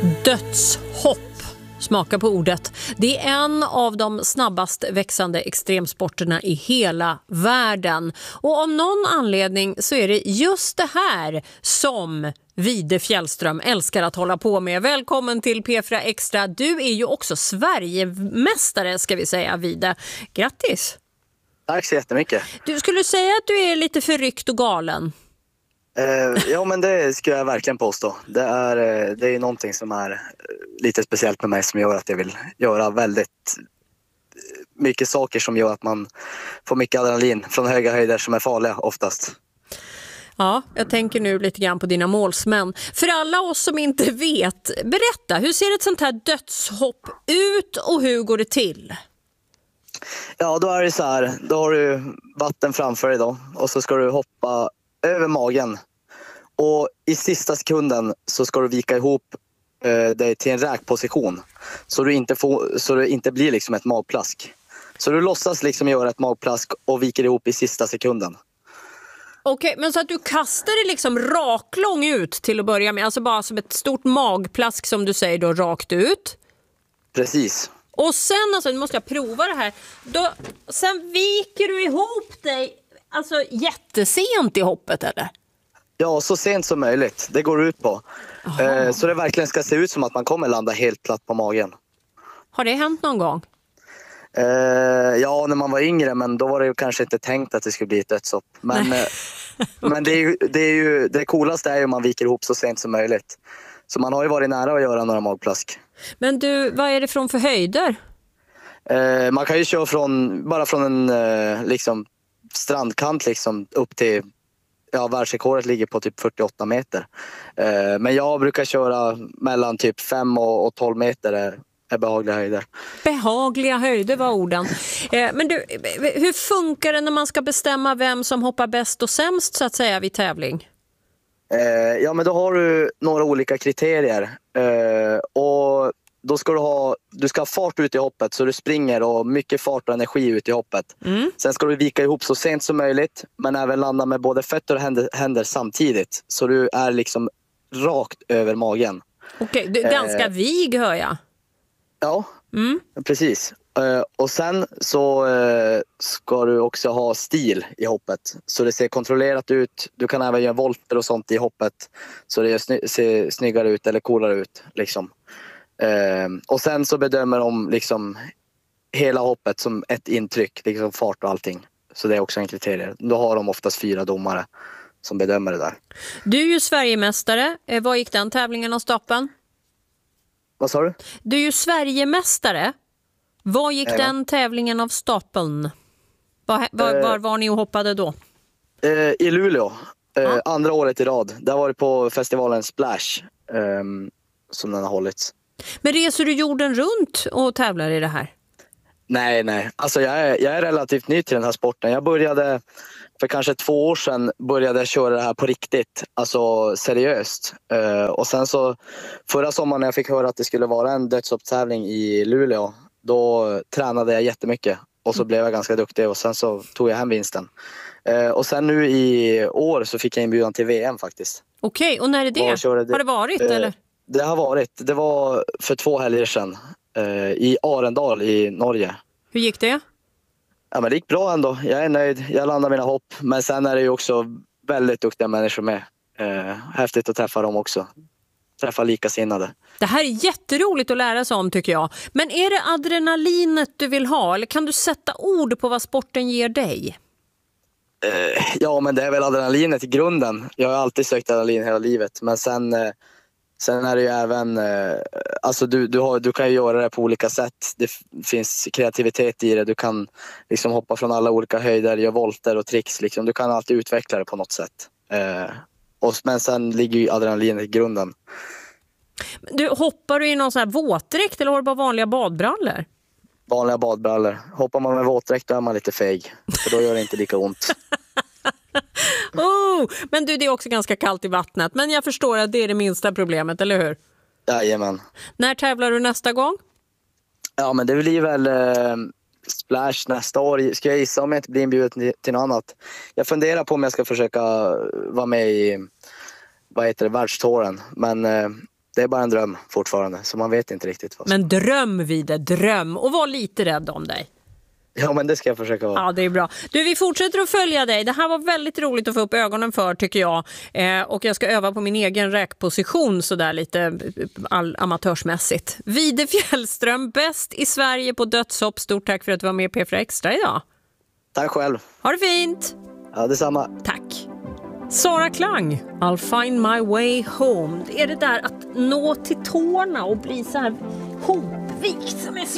Dödshopp. Smaka på ordet. Det är en av de snabbast växande extremsporterna i hela världen. Och av någon anledning så är det just det här som Vide Fjällström älskar att hålla på med. Välkommen till P4 Extra. Du är ju också Sverigemästare, ska vi säga, Vide. Grattis! Tack så jättemycket. Du skulle säga att du är lite förryckt och galen. Ja, men det skulle jag verkligen påstå. Det är någonting som är lite speciellt med mig som gör att jag vill göra väldigt mycket saker som gör att man får mycket adrenalin från höga höjder som är farliga oftast. Ja, jag tänker nu lite grann på dina målsmän. För alla oss som inte vet, berätta, hur ser ett sånt här dödshopp ut och hur går det till? Ja, då är det så här. Då har du vatten framför dig då och så ska du hoppa över magen. Och i sista sekunden så ska du vika ihop dig till en räkposition. Så du inte blir liksom ett magplask. Så du låtsas liksom göra ett magplask och viker ihop i sista sekunden. Okej, men så att du kastar det liksom raklång ut till att börja med. Alltså bara som ett stort magplask som du säger då, rakt ut. Precis. Och sen, alltså nu måste jag prova det här. Sen viker du ihop dig alltså jättesent i hoppet, eller? Ja, så sent som möjligt. Det går ut på. Så det verkligen ska se ut som att man kommer landa helt platt på magen. Har det hänt någon gång? Ja, när man var yngre, men då var det ju kanske inte tänkt att det skulle bli ett dödshopp. Men, men det coolaste är ju om man viker ihop så sent som möjligt. Så man har ju varit nära att göra några magplask. Men du, vad är det från för höjder? Man kan ju köra bara från en liksom strandkant liksom upp till, ja, världsrekordet ligger på typ 48 meter. Men jag brukar köra mellan typ 5 och 12 meter är behagliga höjder. Behagliga höjder var orden. Men du, hur funkar det när man ska bestämma vem som hoppar bäst och sämst så att säga vid tävling? Ja, men då har du några olika kriterier. Och då ska du ska ha fart ut i hoppet så du springer och mycket fart och energi ut i hoppet. Sen ska du vika ihop så sent som möjligt men även landa med både fötter och händer samtidigt. Så du är liksom rakt över magen. Okej, du är ganska vig hör jag. Ja, precis. Och sen så ska du också ha stil i hoppet. Så det ser kontrollerat ut. Du kan även göra volter och sånt i hoppet. Så det ser snyggare ut eller coolare ut. Liksom. Och sen så bedömer de liksom hela hoppet som ett intryck. Liksom fart och allting. Så det är också en kriterie. Då har de oftast 4 domare som bedömer det där. Du är ju Sverigemästare. Vad gick den tävlingen av stapeln? Vad sa du? Du är ju Sverigemästare. Vad gick den tävlingen av stapeln? Var var ni och hoppade då? I Luleå. Andra året i rad. Där var det på festivalen Splash som den har hållits. Men reser du jorden runt och tävlar i det här? Nej. Alltså jag är relativt ny till den här sporten. Jag började för kanske 2 år sedan köra det här på riktigt. Alltså seriöst. Och sen så förra sommaren när jag fick höra att det skulle vara en dödshoppstävling i Luleå. Då tränade jag jättemycket och så blev jag ganska duktig och sen så tog jag hem vinsten. Och sen nu i år så fick jag inbjudan till VM faktiskt. Okej, och när är det? Har det varit eller? Det har varit. Det var för 2 helger sedan i Arendal i Norge. Hur gick det? Ja, men det gick bra ändå. Jag är nöjd. Jag landar mina hopp. Men sen är det ju också väldigt duktiga människor med. Häftigt att träffa dem också. Träffa likasinnade. Det här är jätteroligt att lära sig om tycker jag. Men är det adrenalinet du vill ha? Eller kan du sätta ord på vad sporten ger dig? Ja, men det är väl adrenalinet i grunden. Jag har alltid sökt adrenalin hela livet. Men sen är det ju även... Alltså du kan ju göra det på olika sätt. Det finns kreativitet i det. Du kan liksom hoppa från alla olika höjder, göra volter och tricks. Liksom. Du kan alltid utveckla det på något sätt. Men sen ligger ju adrenalinet i grunden. Hoppar du i någon sån här våtdräkt eller har du bara vanliga badbrallor? Vanliga badbrallor. Hoppar man med våtdräkt då är man lite feg. För då gör det inte lika ont. Men du, det är också ganska kallt i vattnet. Men jag förstår att det är det minsta problemet, eller hur? Jajamän. När tävlar du nästa gång? Ja, men det blir väl Splash nästa år. Ska jag gissa om jag inte blir inbjuden till något annat. Jag funderar på om jag ska försöka vara med i världstouren. Men det är bara en dröm fortfarande. Så man vet inte riktigt vad. Men dröm Vide, dröm. Och var lite rädd om dig. Ja, men det ska jag försöka vara. Ja, det är bra. Du, vi fortsätter att följa dig. Det här var väldigt roligt att få upp ögonen för, tycker jag. Och jag ska öva på min egen räkposition sådär lite amatörsmässigt. Vide Fjällström, bäst i Sverige på dödshopp. Stort tack för att du var med i P4 Extra idag. Tack själv. Ha det fint. Ja, detsamma. Tack. Sara Klang, I'll find my way home. Det är det där att nå till tårna och bli så här hopvikt som är